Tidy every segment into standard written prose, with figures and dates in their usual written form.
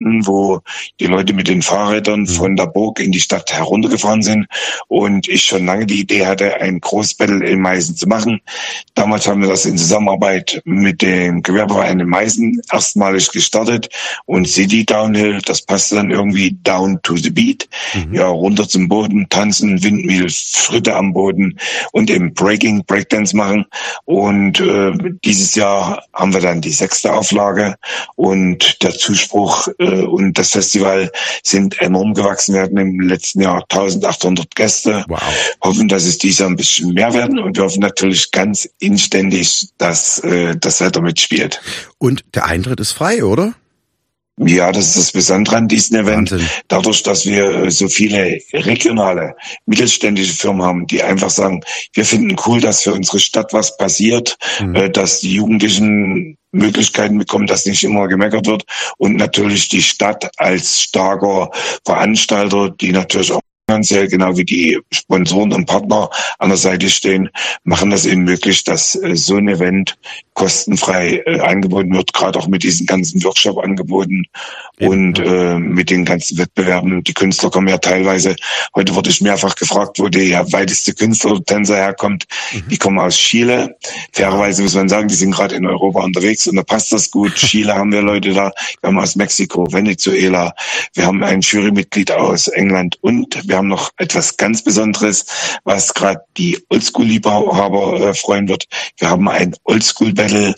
hatten, wo die Leute mit den Fahrrädern von der Burg in die Stadt heruntergefahren sind und ich schon lange die Idee hatte, ein Großbattle in Meißen zu machen. Damals haben wir das in Zusammenarbeit mit dem Gewerbeverein in Meißen erstmalig gestartet und City Downhill, das passte dann irgendwie down to the beat, ja, runter zum Boden, tanzen, Windmill, Schritte am Boden und eben Breakdance machen. Und dieses Jahr haben wir dann die 6. Auflage und der Zuspruch und das Festival sind enorm gewachsen. Wir hatten im letzten Jahr 1800 Gäste. Wow. Hoffen, dass es dieses Jahr ein bisschen mehr werden und wir hoffen natürlich ganz inständig, dass das Wetter mitspielt. Und der Eintritt ist frei, oder? Ja, das ist das Besondere an diesem Event. Wahnsinn. Dadurch, dass wir so viele regionale, mittelständische Firmen haben, die einfach sagen, wir finden cool, dass für unsere Stadt was passiert, dass die Jugendlichen Möglichkeiten bekommen, dass nicht immer gemeckert wird und natürlich die Stadt als starker Veranstalter, die natürlich auch finanziell, genau wie die Sponsoren und Partner an der Seite stehen, machen das eben möglich, dass so ein Event kostenfrei angeboten wird, gerade auch mit diesen ganzen Workshop-Angeboten und mit den ganzen Wettbewerben. Die Künstler kommen ja teilweise, heute wurde ich mehrfach gefragt, wo der weiteste Künstler oder Tänzer herkommt. Die kommen aus Chile. Fairerweise muss man sagen, die sind gerade in Europa unterwegs und da passt das gut. Chile haben wir Leute da, wir haben aus Mexiko, Venezuela, wir haben ein Jurymitglied aus England und wir haben noch etwas ganz Besonderes, was gerade die Oldschool-Liebhaber freuen wird. Wir haben ein Oldschool-Battle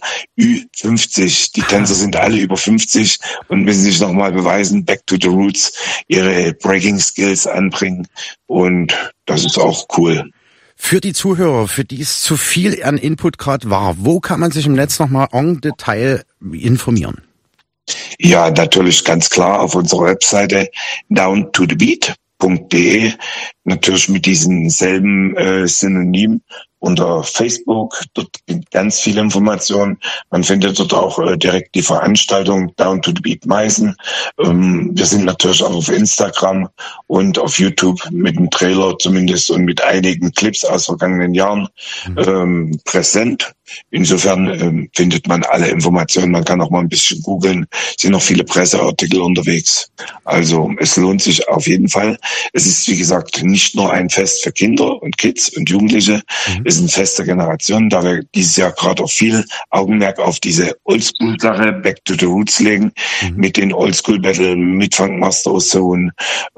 Ü50. Die Tänzer sind alle über 50 und müssen sich nochmal beweisen, back to the roots, ihre Breaking-Skills anbringen und das ist auch cool. Für die Zuhörer, für die es zu viel an Input gerade war, wo kann man sich im Netz nochmal en Detail informieren? Ja, natürlich ganz klar auf unserer Webseite downtothebeat.de, natürlich mit diesen selben Synonym unter Facebook. Dort gibt ganz viele Informationen. Man findet dort auch direkt die Veranstaltung Down to the Beat Meißen. Wir sind natürlich auch auf Instagram und auf YouTube mit einem Trailer zumindest und mit einigen Clips aus vergangenen Jahren präsent. Insofern findet man alle Informationen. Man kann auch mal ein bisschen googeln. Es sind noch viele Presseartikel unterwegs. Also es lohnt sich auf jeden Fall. Es ist, wie gesagt, nicht nur ein Fest für Kinder und Kids und Jugendliche. Es ist ein Fest der Generation, da wir dieses Jahr gerade auch viel Augenmerk auf diese Oldschool-Sache, Back to the Roots legen, mit den Oldschool-Battle, mit Funkmaster Ozone,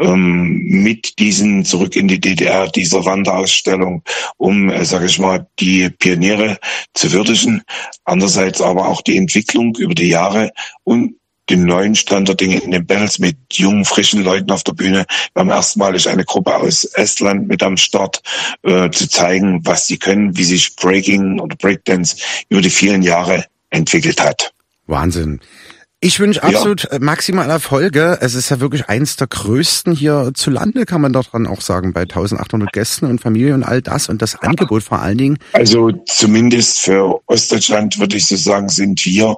mit diesen Zurück in die DDR, dieser Wanderausstellung, um, sage ich mal, die Pioniere zu würdigen. Andererseits aber auch die Entwicklung über die Jahre und den neuen Stand der Dinge in den Battles mit jungen, frischen Leuten auf der Bühne. Wir haben erstmalig eine Gruppe aus Estland mit am Start, zu zeigen, was sie können, wie sich Breaking oder Breakdance über die vielen Jahre entwickelt hat. Wahnsinn. Ich wünsche absolut maximale Erfolge. Es ist ja wirklich eins der größten hier zu Lande, kann man doch dann auch sagen, bei 1800 Gästen und Familie und all das und das Angebot vor allen Dingen. Also zumindest für Ostdeutschland würde ich so sagen, sind wir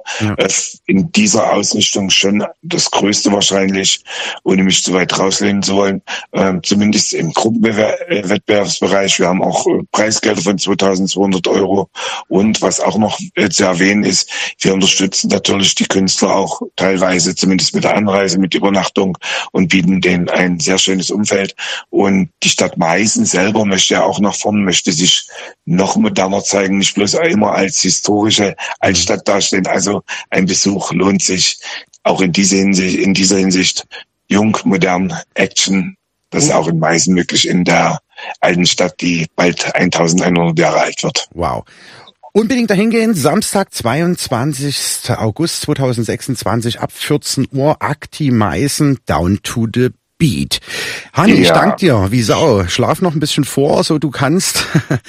in dieser Ausrichtung schon das Größte wahrscheinlich, ohne mich zu weit rauslehnen zu wollen. Zumindest im Gruppenwettbewerbsbereich. Wir haben auch Preisgelder von 2.200 € und was auch noch zu erwähnen ist, wir unterstützen natürlich die Künstler auch teilweise, zumindest mit der Anreise, mit Übernachtung und bieten denen ein sehr schönes Umfeld. Und die Stadt Meißen selber möchte ja auch nach vorn, möchte sich noch moderner zeigen, nicht bloß immer als historische Altstadt dastehen. Also ein Besuch lohnt sich auch in dieser Hinsicht. Jung, modern, Action, das ist auch in Meißen möglich, in der alten Stadt, die bald 1100 Jahre alt wird. Wow. Unbedingt dahin gehen, Samstag, 22. August 2026 ab 14 Uhr, Akti Meißen, Down to the Beat. Hanni, ich danke dir, wie Sau. Schlaf noch ein bisschen vor, so du kannst.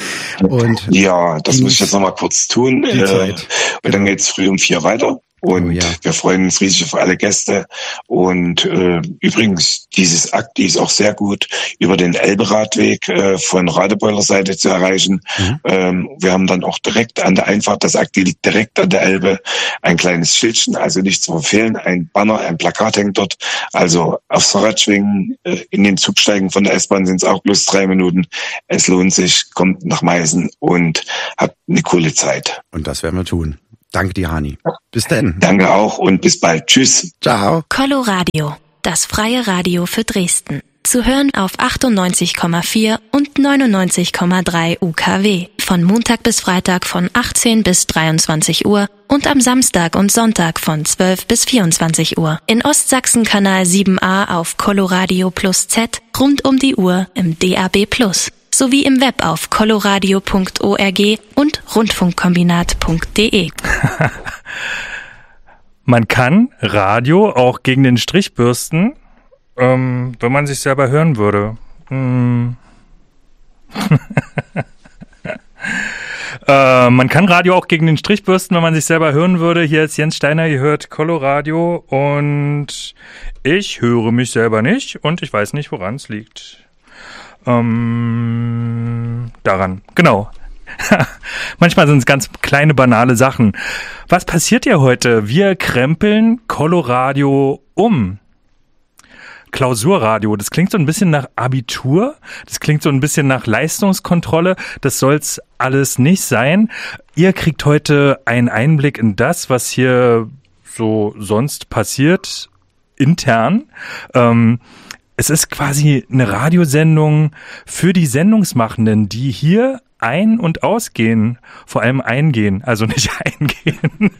Und ja, das muss ich jetzt noch mal kurz tun. Und dann geht's früh um 4 weiter. Und wir freuen uns riesig auf alle Gäste. Und übrigens, dieses Akti ist auch sehr gut über den Elbe-Radweg von Radebeuler Seite zu erreichen. Wir haben dann auch direkt an der Einfahrt, das Akti liegt direkt an der Elbe, ein kleines Schildchen, also nicht zu verfehlen, ein Banner, ein Plakat hängt dort. Also aufs Fahrrad schwingen, in den Zug steigen von der S-Bahn sind es auch bloß 3 Minuten. Es lohnt sich, kommt nach Meißen und habt eine coole Zeit. Und das werden wir tun. Danke dir, Hani. Bis dann. Danke auch und bis bald. Tschüss. Ciao. Coloradio, das freie Radio für Dresden. Zu hören auf 98,4 und 99,3 UKW. Von Montag bis Freitag von 18 bis 23 Uhr und am Samstag und Sonntag von 12 bis 24 Uhr. In Ostsachsen Kanal 7a auf Coloradio Plus Z, rund um die Uhr im DAB Plus. Sowie im Web auf coloradio.org und rundfunkkombinat.de. Man kann Radio auch gegen den Strich bürsten, wenn man sich selber hören würde. Man kann Radio auch gegen den Strich bürsten, wenn man sich selber hören würde. Hier ist Jens Steiner, ihr hört Coloradio und ich höre mich selber nicht und ich weiß nicht, woran es liegt. Daran, genau. Manchmal sind es ganz kleine, banale Sachen. Was passiert hier heute? Wir krempeln Coloradio um. Klausurradio, das klingt so ein bisschen nach Abitur, das klingt so ein bisschen nach Leistungskontrolle, das soll's alles nicht sein. Ihr kriegt heute einen Einblick in das, was hier so sonst passiert, intern. Es ist quasi eine Radiosendung für die Sendungsmachenden, die hier ein- und ausgehen, vor allem eingehen, also nicht eingehen.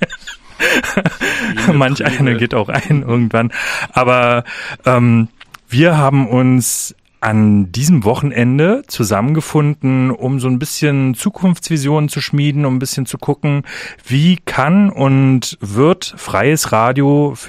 Manch einer geht auch ein irgendwann. Aber wir haben uns an diesem Wochenende zusammengefunden, um so ein bisschen Zukunftsvisionen zu schmieden, um ein bisschen zu gucken, wie kann und wird freies Radio für